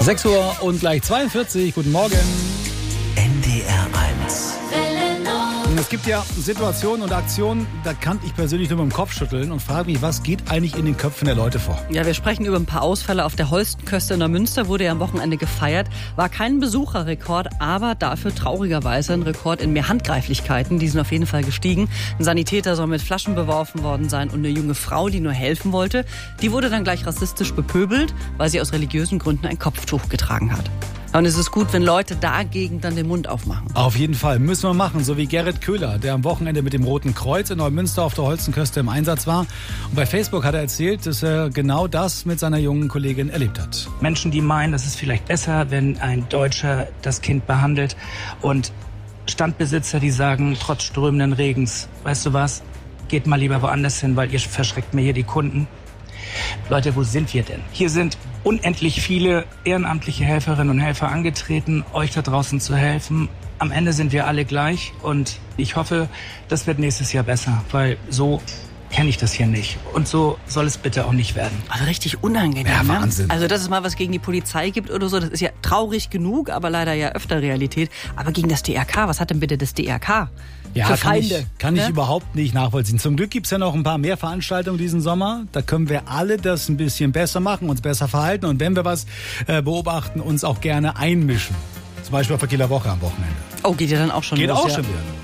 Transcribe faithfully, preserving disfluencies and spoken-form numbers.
sechs Uhr und gleich zweiundvierzig. Guten Morgen. N D R eins. Es gibt ja Situationen und Aktionen, da kann ich persönlich nur mit dem Kopf schütteln und frage mich, was geht eigentlich in den Köpfen der Leute vor? Ja, wir sprechen über ein paar Ausfälle auf der Holstenköste in Neumünster, wurde ja am Wochenende gefeiert. War kein Besucherrekord, aber dafür traurigerweise ein Rekord in mehr Handgreiflichkeiten. Die sind auf jeden Fall gestiegen. Ein Sanitäter soll mit Flaschen beworfen worden sein und eine junge Frau, die nur helfen wollte, die wurde dann gleich rassistisch bepöbelt, weil sie aus religiösen Gründen ein Kopftuch getragen hat. Und es ist gut, wenn Leute dagegen dann den Mund aufmachen. Auf jeden Fall, müssen wir machen, so wie Gerrit Köhler, der am Wochenende mit dem Roten Kreuz in Neumünster auf der Holstenköste im Einsatz war. Und bei Facebook hat er erzählt, dass er genau das mit seiner jungen Kollegin erlebt hat. Menschen, die meinen, es ist vielleicht besser, wenn ein Deutscher das Kind behandelt, und Standbesitzer, die sagen, trotz strömenden Regens, weißt du was, geht mal lieber woanders hin, weil ihr verschreckt mir hier die Kunden. Leute, wo sind wir denn? Hier sind unendlich viele ehrenamtliche Helferinnen und Helfer angetreten, euch da draußen zu helfen. Am Ende sind wir alle gleich und ich hoffe, das wird nächstes Jahr besser, weil so kenne ich das hier nicht. Und so soll es bitte auch nicht werden. Also richtig unangenehm. Ja, Wahnsinn. Ne? Also, dass es mal was gegen die Polizei gibt oder so, das ist ja traurig genug, aber leider ja öfter Realität. Aber gegen das D R K, was hat denn bitte das D R K? Ja, für kann Feinde, ich, kann ne? ich überhaupt nicht nachvollziehen. Zum Glück gibt's ja noch ein paar mehr Veranstaltungen diesen Sommer. Da können wir alle das ein bisschen besser machen, uns besser verhalten und wenn wir was äh, beobachten, uns auch gerne einmischen. Zum Beispiel auf der Kieler Woche am Wochenende. Oh, geht ja dann auch schon Geht los, auch ja. schon wieder.